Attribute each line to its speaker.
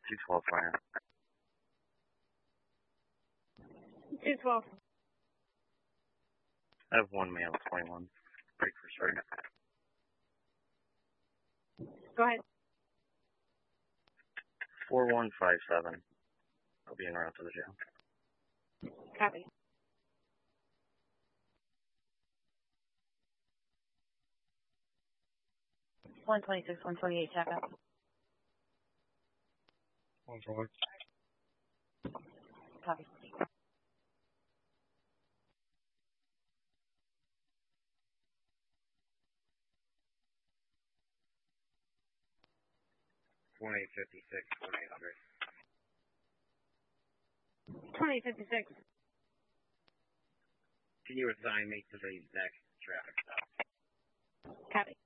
Speaker 1: 212 fire.
Speaker 2: 212.
Speaker 1: I have one male, 21. Break for start.
Speaker 2: Go ahead.
Speaker 1: 4157. I'll be en route to the jail.
Speaker 2: Copy. $126, $128, check out.
Speaker 1: 112.
Speaker 2: Copy.
Speaker 1: $2856, 1800.
Speaker 2: 2856.
Speaker 1: Can you assign me to the next traffic stop?
Speaker 2: Copy.